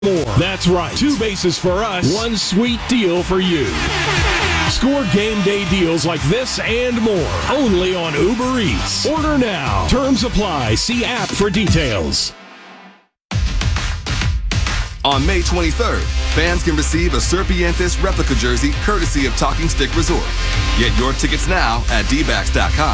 more. That's right. 2 bases for us, 1 sweet deal for you. Score game day deals like this and more only on Uber Eats. Order now. Terms apply. See app for details. On May 23rd, fans can receive a Serpientes replica jersey courtesy of Talking Stick Resort. Get your tickets now at dbacks.com.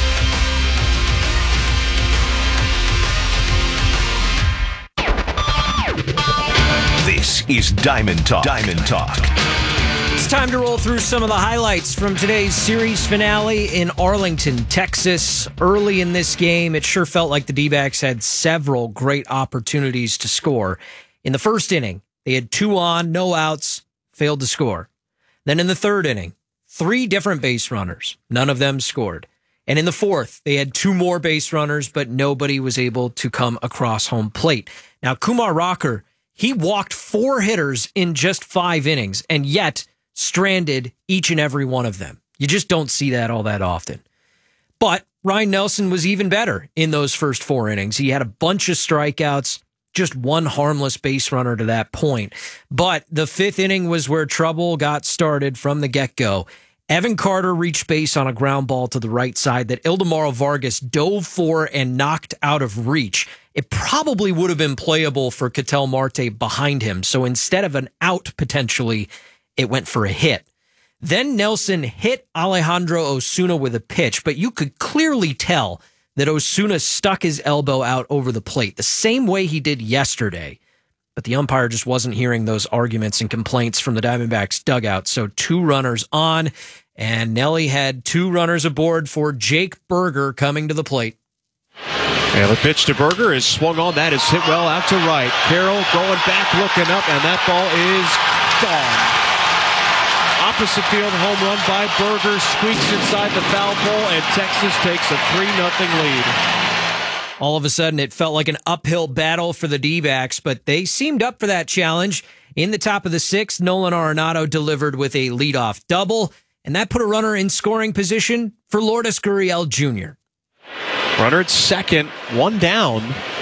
This is Diamond Talk. Diamond Talk. It's time to roll through some of the highlights from today's series finale in Arlington, Texas. Early in this game, it sure felt like the D-backs had several great opportunities to score. In the first inning, they had 2 on, no outs, failed to score. Then in the third inning, 3 different base runners, none of them scored. And in the fourth, they had 2 more base runners, but nobody was able to come across home plate. Now, Kumar Rocker, he walked 4 hitters in just 5 innings, and yet stranded each and every one of them. You just don't see that all that often. But Ryan Nelson was even better in those first 4 innings. He had a bunch of strikeouts, just 1 harmless base runner to that point. But the 5th inning was where trouble got started from the get-go. Evan Carter reached base on a ground ball to the right side that Ildemaro Vargas dove for and knocked out of reach. It probably would have been playable for Ketel Marte behind him. So instead of an out potentially, it went for a hit. Then Nelson hit Alejandro Osuna with a pitch, but you could clearly tell that Osuna stuck his elbow out over the plate the same way he did yesterday. But the umpire just wasn't hearing those arguments and complaints from the Diamondbacks dugout. So 2 runners on, and Nelly had 2 runners aboard for Jake Burger coming to the plate. And the pitch to Burger is swung on. That is hit well out to right. Carroll going back, looking up, and that ball is gone. Opposite field home run by Burger, squeaks inside the foul pole, and Texas takes a 3-0 lead. All of a sudden, it felt like an uphill battle for the D-backs, but they seemed up for that challenge. In the top of the 6th, Nolan Arenado delivered with a leadoff double, and that put a runner in scoring position for Lourdes Gurriel Jr. Runner at second, 1 down.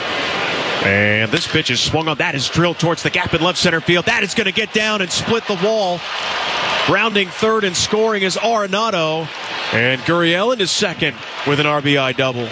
And this pitch is swung on. That is drilled towards the gap in left center field. That is going to get down and split the wall. Rounding third and scoring is Arenado. And Gurriel into second with an RBI double.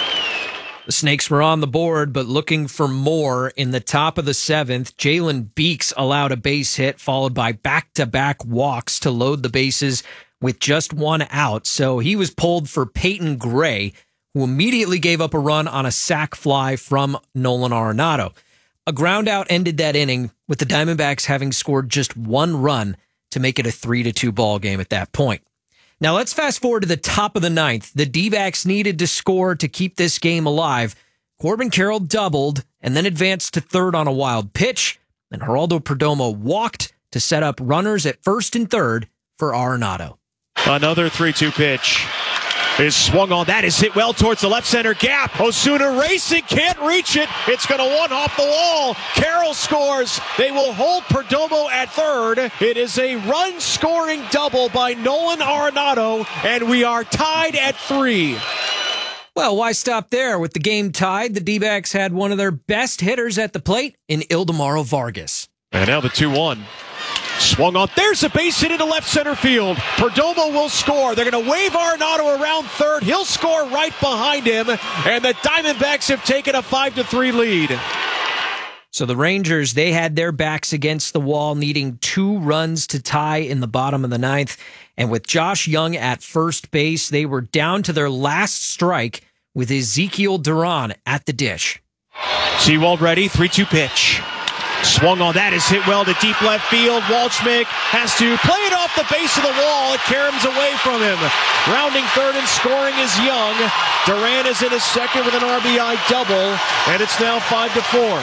The Snakes were on the board, but looking for more. In the top of the 7th, Jalen Beeks allowed a base hit, followed by back-to-back walks to load the bases with just 1 out. So he was pulled for Peyton Gray, who immediately gave up a run on a sac fly from Nolan Arenado. A ground out ended that inning, with the Diamondbacks having scored just 1 run to make it a 3-2 ball game at that point. Now let's fast forward to the top of the 9th. The D-backs needed to score to keep this game alive. Corbin Carroll doubled and then advanced to third on a wild pitch. And Geraldo Perdomo walked to set up runners at first and third for Arenado. Another 3-2 pitch is swung on. That is hit well towards the left center gap. Osuna racing, can't reach it. It's going to 1 off the wall. Carroll scores. They will hold Perdomo at third. It is a run-scoring double by Nolan Arenado, and we are tied at 3. Well, why stop there? With the game tied, the D-backs had one of their best hitters at the plate in Ildemaro Vargas. And now the 2-1. Swung on. There's a base hit into left center field. Perdomo will score. They're going to wave Arenado around third. He'll score right behind him. And the Diamondbacks have taken a 5-3 lead. So the Rangers, they had their backs against the wall, needing 2 runs to tie in the bottom of the 9th. And with Josh Young at first base, they were down to their last strike with Ezekiel Duran at the dish. Sewald ready. 3-2 pitch. Swung on. That is hit well to deep left field. Waldschmidt has to play it off the base of the wall. It caroms away from him. Rounding third and scoring is Young. Duran is in his second with an RBI double, and it's now 5-4.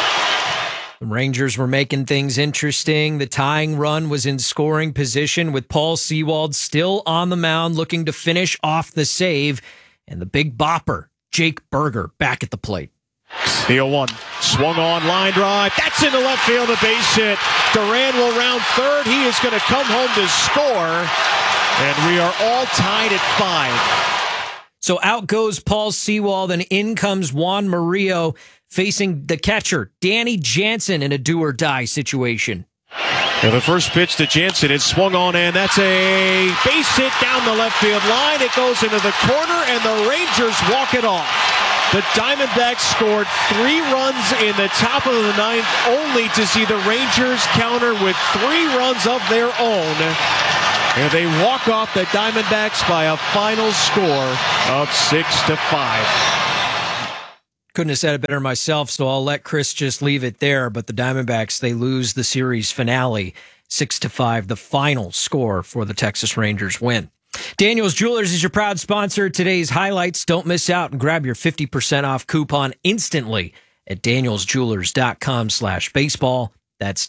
The Rangers were making things interesting. The tying run was in scoring position with Paul Sewald still on the mound looking to finish off the save, and the big bopper, Jake Burger, back at the plate. The 0-1. Swung on, line drive. That's into left field, a base hit. Duran will round third. He is going to come home to score. And we are all tied at 5. So out goes Paul Sewald, and in comes Juan Murillo. facing the catcher, Danny Jansen, in a do-or-die situation. And the first pitch to Jansen is swung on, and that's a base hit down the left field line. It goes into the corner, and the Rangers walk it off. The Diamondbacks scored 3 runs in the top of the 9th, only to see the Rangers counter with 3 runs of their own. And they walk off the Diamondbacks by a final score of 6-5. Couldn't have said it better myself, so I'll let Chris just leave it there. But the Diamondbacks, they lose the series finale 6-5, the final score for the Texas Rangers win. Daniels Jewelers is your proud sponsor of today's highlights. Don't miss out and grab your 50% off coupon instantly at danielsjewelers.com/baseball. That's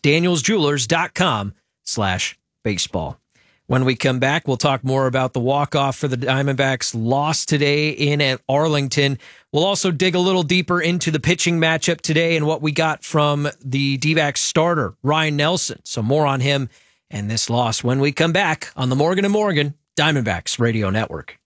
danielsjewelers.com/baseball. When we come back, we'll talk more about the walk-off for the Diamondbacks' loss today in Arlington. We'll also dig a little deeper into the pitching matchup today and what we got from the D-backs starter, Ryan Nelson. So more on him and this loss when we come back on the Morgan & Morgan Diamondbacks Radio Network.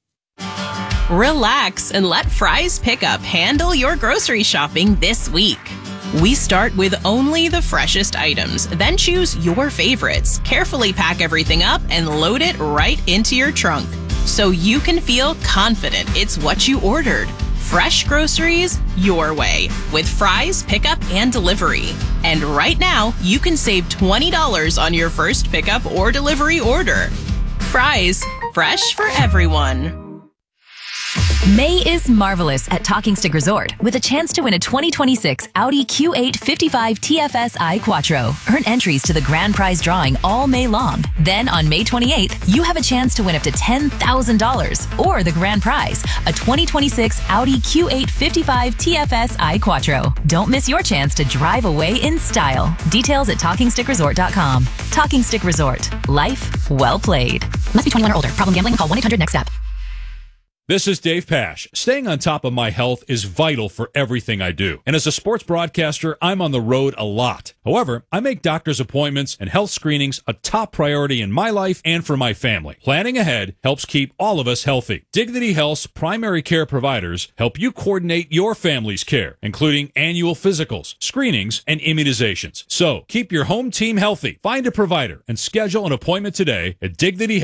Relax and let Fry's Pickup handle your grocery shopping this week. We start with only the freshest items, then choose your favorites, carefully pack everything up, and load it right into your trunk so you can feel confident it's what you ordered. Fresh groceries your way with Fry's Pickup and Delivery. And right now, you can save $20 on your first pickup or delivery order. Fry's, fresh for everyone. May is marvelous at Talking Stick Resort with a chance to win a 2026 Audi Q8 55 TFSI Quattro. Earn entries to the grand prize drawing all May long. Then on May 28th, you have a chance to win up to $10,000 or the grand prize, a 2026 Audi Q8 55 TFSI Quattro. Don't miss your chance to drive away in style. Details at TalkingStickResort.com. Talking Stick Resort. Life well played. Must be 21 or older. Problem gambling? Call 1-800-NEXT-STEP. This is Dave Pash. Staying on top of my health is vital for everything I do. And as a sports broadcaster, I'm on the road a lot. However, I make doctor's appointments and health screenings a top priority in my life and for my family. Planning ahead helps keep all of us healthy. Dignity Health's primary care providers help you coordinate your family's care, including annual physicals, screenings, and immunizations. So keep your home team healthy. Find a provider and schedule an appointment today at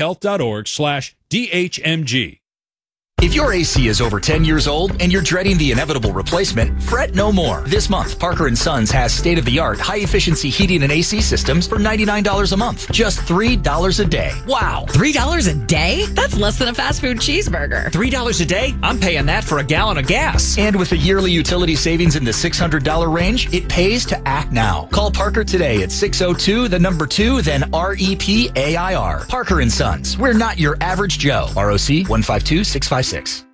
dignityhealth.org/DHMG. If your AC is over 10 years old and you're dreading the inevitable replacement, fret no more. This month, Parker & Sons has state-of-the-art high-efficiency heating and AC systems for $99 a month. Just $3 a day. Wow. $3 a day? That's less than a fast food cheeseburger. $3 a day? I'm paying that for a gallon of gas. And with a yearly utility savings in the $600 range, it pays to act now. Call Parker today at 602-2, then REPAIR. Parker & Sons. We're not your average Joe. ROC 152656.